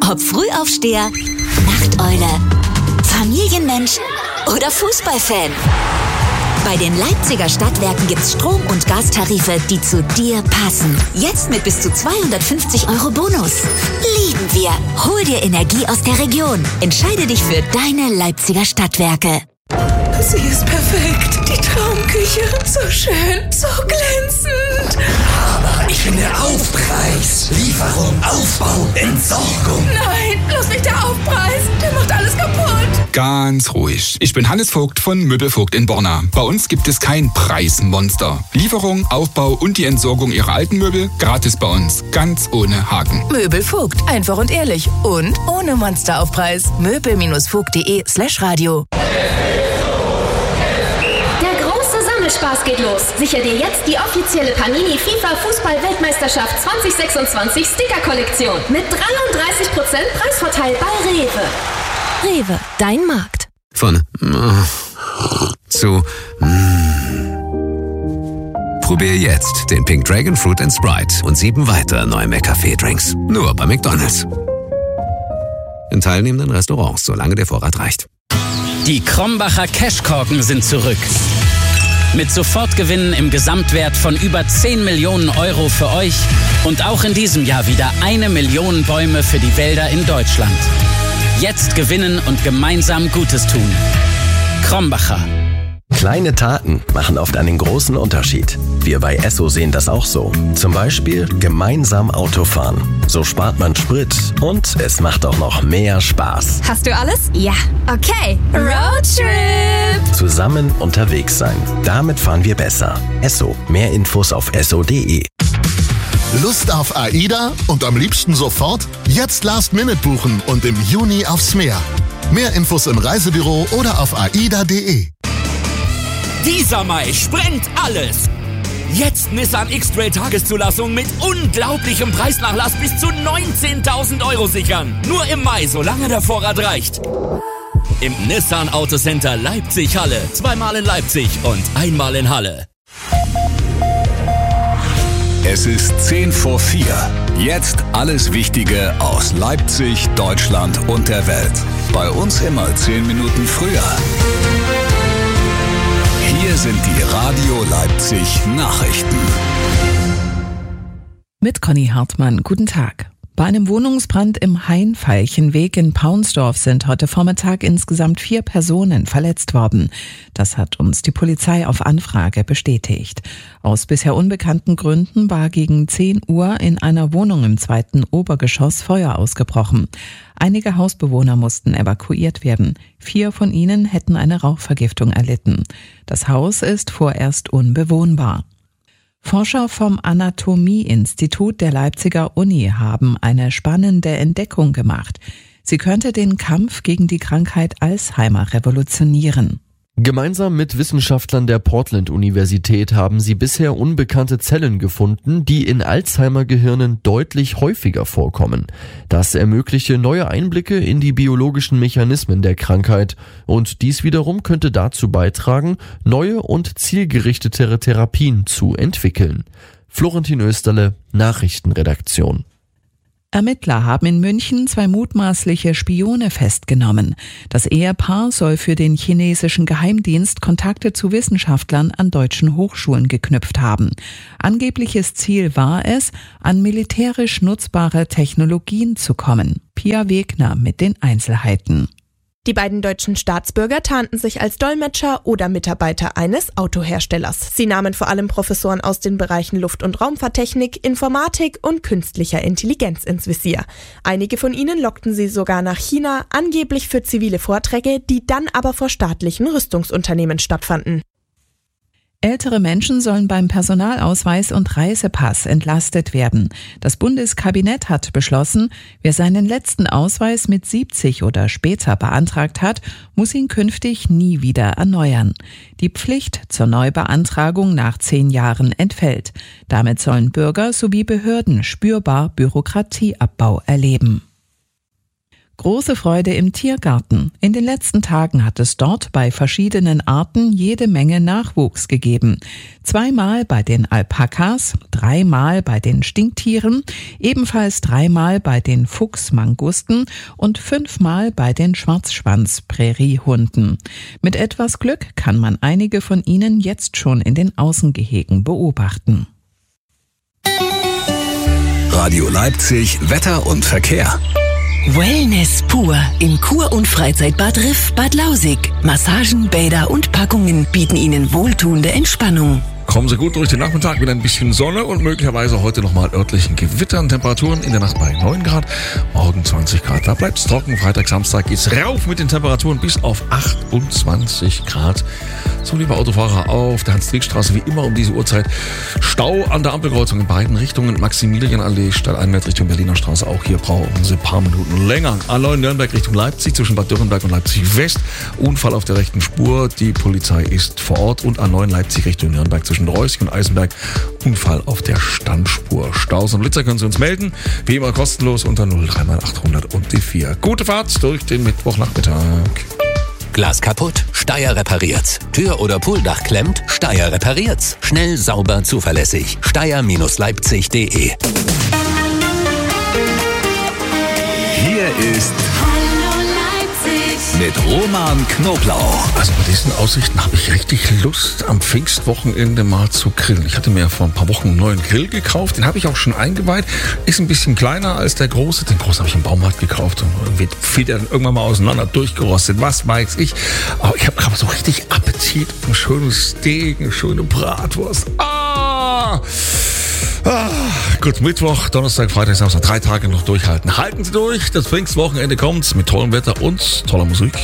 Ob Frühaufsteher, Nachteule, Familienmensch oder Fußballfan. Bei den Leipziger Stadtwerken gibt's Strom- und Gastarife, die zu dir passen. Jetzt mit bis zu 250 € Bonus. Lieben wir. Hol dir Energie aus der Region. Entscheide dich für deine Leipziger Stadtwerke. Sie ist perfekt. Die Traumküche. So schön. So glänzend. Aber ich bin der Aufpreis. Lieferung, Aufbau, Entsorgung. Nein, bloß nicht der Aufpreis. Der macht alles kaputt. Ganz ruhig. Ich bin Hannes Vogt von Möbelvogt in Borna. Bei uns gibt es kein Preismonster. Lieferung, Aufbau und die Entsorgung Ihrer alten Möbel gratis bei uns. Ganz ohne Haken. Möbelvogt. Einfach und ehrlich. Und ohne Monsteraufpreis. Möbel-vogt.de/radio. Spaß geht los. Sicher dir jetzt die offizielle Panini FIFA Fußball-Weltmeisterschaft 2026 Sticker-Kollektion mit 33% Preisvorteil bei Rewe. Rewe, dein Markt. Von zu Probier jetzt den Pink Dragon Fruit & Sprite und 7 weitere neue McCafé-Drinks. Nur bei McDonald's. In teilnehmenden Restaurants, solange der Vorrat reicht. Die Krombacher Cashkorken sind zurück. Mit Sofortgewinnen im Gesamtwert von über 10 Millionen € für euch und auch in diesem Jahr wieder 1 Million Bäume für die Wälder in Deutschland. Jetzt gewinnen und gemeinsam Gutes tun. Krombacher. Kleine Taten machen oft einen großen Unterschied. Wir bei Esso sehen das auch so. Zum Beispiel gemeinsam Autofahren. So spart man Sprit und es macht auch noch mehr Spaß. Hast du alles? Ja. Okay. Roadtrip. Zusammen unterwegs sein. Damit fahren wir besser. Esso. Mehr Infos auf esso.de. Lust auf AIDA und am liebsten sofort? Jetzt Last-Minute buchen und im Juni aufs Meer. Mehr Infos im Reisebüro oder auf aida.de. Dieser Mai sprengt alles. Jetzt Nissan X-Trail Tageszulassung mit unglaublichem Preisnachlass bis zu 19.000 € sichern. Nur im Mai, solange der Vorrat reicht. Im Nissan Autocenter Leipzig-Halle. 2-mal in Leipzig und 1-mal in Halle. Es ist 10 vor 4. Jetzt alles Wichtige aus Leipzig, Deutschland und der Welt. Bei uns immer 10 Minuten früher. Hier sind die Radio Leipzig Nachrichten. Mit Conny Hartmann, guten Tag. Bei einem Wohnungsbrand im Hain-Veilchenweg in Paunsdorf sind heute Vormittag insgesamt 4 Personen verletzt worden. Das hat uns die Polizei auf Anfrage bestätigt. Aus bisher unbekannten Gründen war gegen 10 Uhr in einer Wohnung im 2. Obergeschoss Feuer ausgebrochen. Einige Hausbewohner mussten evakuiert werden. 4 von ihnen hätten eine Rauchvergiftung erlitten. Das Haus ist vorerst unbewohnbar. Forscher vom Anatomie-Institut der Leipziger Uni haben eine spannende Entdeckung gemacht. Sie könnte den Kampf gegen die Krankheit Alzheimer revolutionieren. Gemeinsam mit Wissenschaftlern der Portland-Universität haben sie bisher unbekannte Zellen gefunden, die in Alzheimer-Gehirnen deutlich häufiger vorkommen. Das ermögliche neue Einblicke in die biologischen Mechanismen der Krankheit und dies wiederum könnte dazu beitragen, neue und zielgerichtetere Therapien zu entwickeln. Florentin Österle, Nachrichtenredaktion. Ermittler haben in München 2 mutmaßliche Spione festgenommen. Das Ehepaar soll für den chinesischen Geheimdienst Kontakte zu Wissenschaftlern an deutschen Hochschulen geknüpft haben. Angebliches Ziel war es, an militärisch nutzbare Technologien zu kommen. Pia Wegner mit den Einzelheiten. Die beiden deutschen Staatsbürger tarnten sich als Dolmetscher oder Mitarbeiter eines Autoherstellers. Sie nahmen vor allem Professoren aus den Bereichen Luft- und Raumfahrttechnik, Informatik und künstlicher Intelligenz ins Visier. Einige von ihnen lockten sie sogar nach China, angeblich für zivile Vorträge, die dann aber vor staatlichen Rüstungsunternehmen stattfanden. Ältere Menschen sollen beim Personalausweis und Reisepass entlastet werden. Das Bundeskabinett hat beschlossen, wer seinen letzten Ausweis mit 70 oder später beantragt hat, muss ihn künftig nie wieder erneuern. Die Pflicht zur Neubeantragung nach 10 Jahren entfällt. Damit sollen Bürger sowie Behörden spürbar Bürokratieabbau erleben. Große Freude im Tiergarten. In den letzten Tagen hat es dort bei verschiedenen Arten jede Menge Nachwuchs gegeben. 2-mal bei den Alpakas, 3-mal bei den Stinktieren, ebenfalls 3-mal bei den Fuchsmangusten und 5-mal bei den Schwarzschwanz-Präriehunden. Mit etwas Glück kann man einige von ihnen jetzt schon in den Außengehegen beobachten. Radio Leipzig, Wetter und Verkehr. Wellness pur im Kur- und Freizeitbad Riff Bad Lausig. Massagen, Bäder und Packungen bieten Ihnen wohltuende Entspannung. Kommen Sie gut durch den Nachmittag mit ein bisschen Sonne und möglicherweise heute nochmal örtlichen Gewittern. Temperaturen in der Nacht bei 9 Grad, morgen 20 Grad. Da bleibt es trocken. Freitag, Samstag geht's rauf mit den Temperaturen bis auf 28 Grad. So, liebe Autofahrer, auf der Hans-Trieg-Straße wie immer um diese Uhrzeit Stau an der Ampelkreuzung in beiden Richtungen. Maximilianallee, Stadteinwärts Richtung Berliner Straße. Auch hier brauchen Sie ein paar Minuten länger. A9 Nürnberg Richtung Leipzig zwischen Bad Dürrenberg und Leipzig West. Unfall auf der rechten Spur. Die Polizei ist vor Ort. Und A9 Leipzig Richtung Nürnberg zwischen Reußig und Eisenberg. Unfall auf der Standspur. Staus und Blitzer können Sie uns melden. Wie immer kostenlos unter 03800 und die 4. Gute Fahrt durch den Mittwochnachmittag. Glas kaputt? Steyr repariert's. Tür oder Pooldach klemmt? Steyr repariert's. Schnell, sauber, zuverlässig. Steyr-Leipzig.de. Hier ist mit Roman Knoblauch. Also bei diesen Aussichten habe ich richtig Lust, am Pfingstwochenende mal zu grillen. Ich hatte mir vor ein paar Wochen einen neuen Grill gekauft. Den habe ich auch schon eingeweiht. Ist ein bisschen kleiner als der große. Den großen habe ich im Baumarkt gekauft. Und irgendwie fiel der dann irgendwann mal auseinander, durchgerostet. Was weiß ich. Aber ich habe gerade so richtig Appetit. Ein schönes Steak, eine schöne Bratwurst. Gut, Mittwoch, Donnerstag, Freitag, Samstag, 3 Tage noch durchhalten. Halten Sie durch, das Pfingstwochenende kommt mit tollem Wetter und toller Musik.